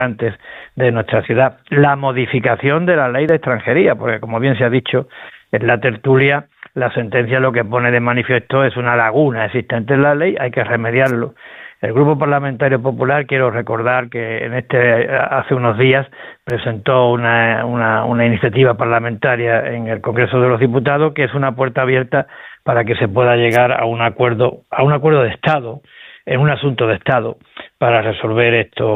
antes de nuestra ciudad. La modificación de la ley de extranjería, porque como bien se ha dicho en la tertulia, la sentencia lo que pone de manifiesto es una laguna existente en la ley, hay que remediarlo. El Grupo Parlamentario Popular, quiero recordar que hace unos días presentó una iniciativa parlamentaria en el Congreso de los Diputados, que es una puerta abierta para que se pueda llegar a un acuerdo de Estado, en un asunto de Estado, para resolver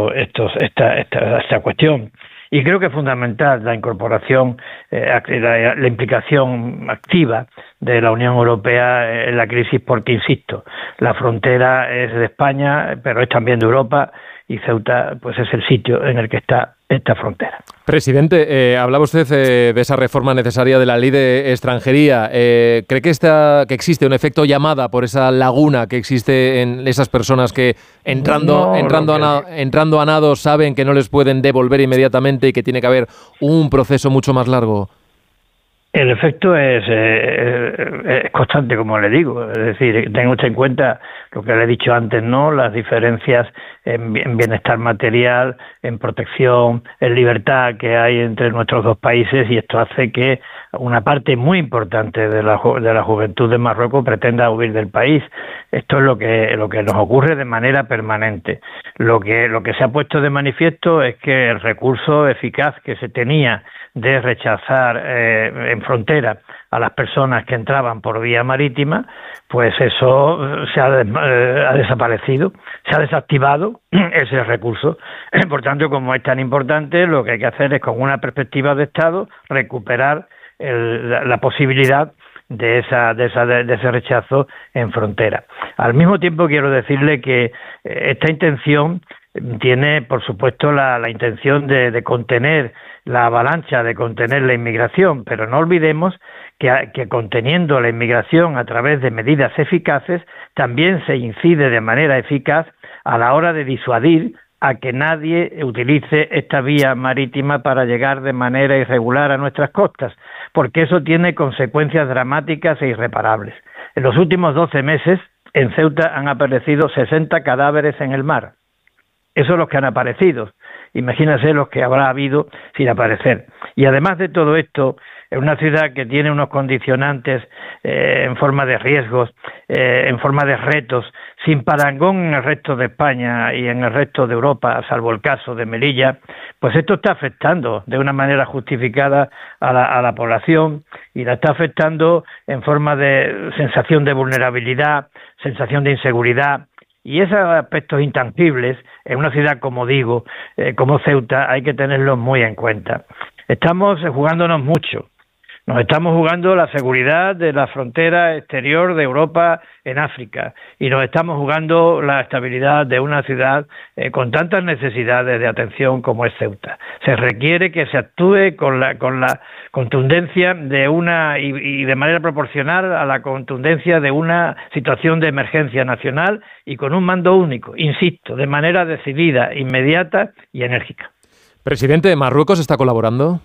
esta cuestión. Y creo que es fundamental la incorporación, la implicación activa de la Unión Europea en la crisis, porque, insisto, la frontera es de España, pero es también de Europa, y Ceuta pues es el sitio en el que está esta frontera. Presidente, hablaba usted de esa reforma necesaria de la ley de extranjería. ¿Cree que existe un efecto llamada por esa laguna que existe en esas personas que entrando a nado saben que no les pueden devolver inmediatamente y que tiene que haber un proceso mucho más largo? El efecto es constante, como le digo. Es decir, tenga usted en cuenta lo que le he dicho antes, ¿no? Las diferencias en bienestar material, en protección, en libertad que hay entre nuestros dos países, y esto hace que una parte muy importante de la juventud de Marruecos pretenda huir del país. Esto es lo que nos ocurre de manera permanente. Lo que se ha puesto de manifiesto es que el recurso eficaz que se tenía de rechazar en frontera a las personas que entraban por vía marítima, pues eso se ha desaparecido, se ha desactivado ese recurso. Por tanto, como es tan importante, lo que hay que hacer es, con una perspectiva de Estado, recuperar la posibilidad de ese rechazo en frontera. Al mismo tiempo, quiero decirle que esta intención tiene, por supuesto, la intención de contener la avalancha, de contener la inmigración, pero no olvidemos que conteniendo la inmigración a través de medidas eficaces, también se incide de manera eficaz a la hora de disuadir a que nadie utilice esta vía marítima para llegar de manera irregular a nuestras costas, porque eso tiene consecuencias dramáticas e irreparables. En los últimos 12 meses, en Ceuta han aparecido 60 cadáveres en el mar. Esos son los que han aparecido. Imagínense los que habrá habido sin aparecer. Y además de todo esto, es una ciudad que tiene unos condicionantes en forma de riesgos, en forma de retos, sin parangón en el resto de España y en el resto de Europa, salvo el caso de Melilla. Pues esto está afectando de una manera justificada a la población, y la está afectando en forma de sensación de vulnerabilidad, sensación de inseguridad. Y esos aspectos intangibles, en una ciudad, como digo, como Ceuta, hay que tenerlos muy en cuenta. Estamos jugándonos mucho. Nos estamos jugando la seguridad de la frontera exterior de Europa en África, y nos estamos jugando la estabilidad de una ciudad con tantas necesidades de atención como es Ceuta. Se requiere que se actúe con la contundencia y de manera proporcional a la contundencia de una situación de emergencia nacional, y con un mando único, insisto, de manera decidida, inmediata y enérgica. Presidente, ¿Marruecos está colaborando?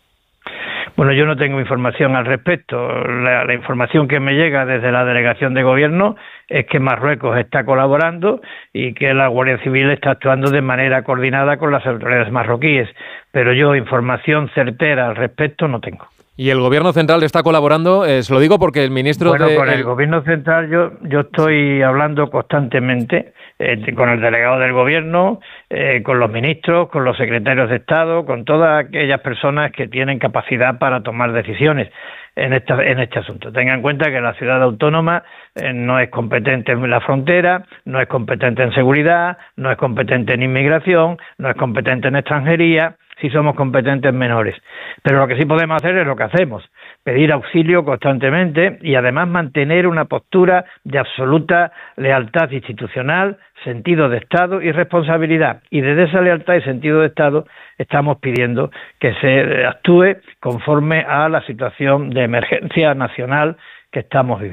Bueno, yo no tengo información al respecto. La información que me llega desde la delegación de gobierno es que Marruecos está colaborando y que la Guardia Civil está actuando de manera coordinada con las autoridades marroquíes, pero yo información certera al respecto no tengo. ¿Y el gobierno central está colaborando? Se lo digo porque el ministro con el gobierno central yo estoy hablando constantemente con el delegado del gobierno, con los ministros, con los secretarios de Estado, con todas aquellas personas que tienen capacidad para tomar decisiones en este asunto. Tengan en cuenta que la ciudad autónoma no es competente en la frontera, no es competente en seguridad, no es competente en inmigración, no es competente en extranjería. Sí somos competentes menores, pero lo que sí podemos hacer es lo que hacemos: pedir auxilio constantemente y además mantener una postura de absoluta lealtad institucional, sentido de Estado y responsabilidad. Y desde esa lealtad y sentido de Estado estamos pidiendo que se actúe conforme a la situación de emergencia nacional que estamos viviendo.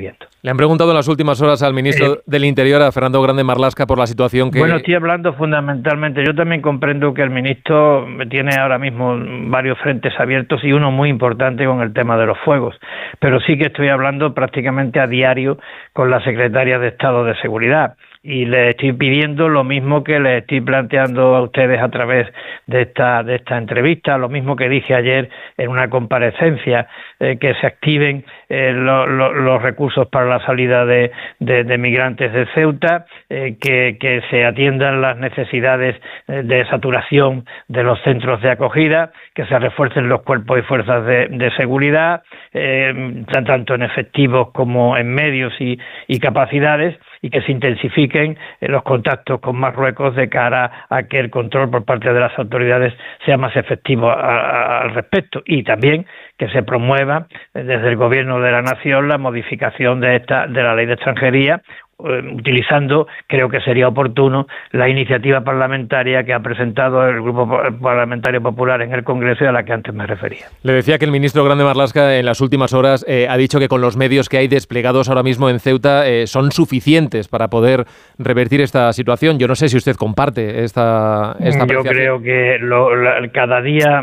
Le han preguntado en las últimas horas al ministro del Interior, a Fernando Grande Marlaska, por la situación que... Bueno, estoy hablando fundamentalmente, yo también comprendo que el ministro tiene ahora mismo varios frentes abiertos y uno muy importante con el tema de los fuegos, pero sí que estoy hablando prácticamente a diario con la secretaria de Estado de Seguridad. Y le estoy pidiendo lo mismo que le estoy planteando a ustedes a través de esta entrevista, lo mismo que dije ayer en una comparecencia, que se activen los recursos para la salida de migrantes de Ceuta, que se atiendan las necesidades de saturación de los centros de acogida, que se refuercen los cuerpos y fuerzas de seguridad, tanto en efectivos como en medios y capacidades, y que se intensifiquen los contactos con Marruecos de cara a que el control por parte de las autoridades sea más efectivo al respecto, y también que se promueva desde el Gobierno de la Nación la modificación de la Ley de Extranjería, utilizando, creo que sería oportuno, la iniciativa parlamentaria que ha presentado el Grupo Parlamentario Popular en el Congreso y a la que antes me refería. Le decía que el ministro Grande Marlaska en las últimas horas ha dicho que con los medios que hay desplegados ahora mismo en Ceuta son suficientes para poder revertir esta situación. Yo no sé si usted comparte esta Yo creo que cada día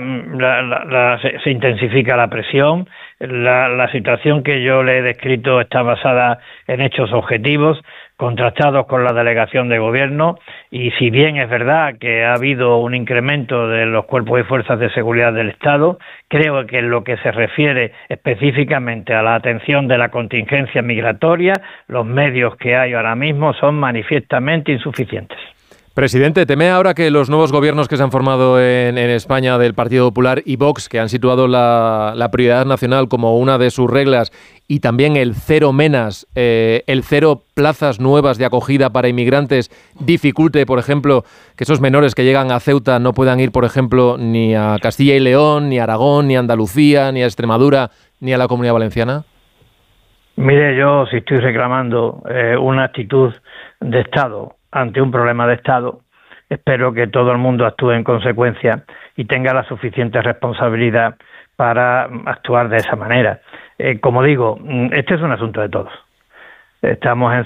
se intensifica la presión. La situación que yo le he descrito está basada en hechos objetivos, contrastados con la delegación de gobierno, y si bien es verdad que ha habido un incremento de los cuerpos y fuerzas de seguridad del Estado, creo que en lo que se refiere específicamente a la atención de la contingencia migratoria, los medios que hay ahora mismo son manifiestamente insuficientes. Presidente, ¿teme ahora que los nuevos gobiernos que se han formado en España del Partido Popular y Vox, que han situado la prioridad nacional como una de sus reglas, y también el cero menas, el cero plazas nuevas de acogida para inmigrantes, dificulte, por ejemplo, que esos menores que llegan a Ceuta no puedan ir, por ejemplo, ni a Castilla y León, ni a Aragón, ni a Andalucía, ni a Extremadura, ni a la Comunidad Valenciana? Mire, yo si estoy reclamando una actitud de Estado ante un problema de Estado, espero que todo el mundo actúe en consecuencia y tenga la suficiente responsabilidad para actuar de esa manera. Como digo, este es un asunto de todos. Estamos en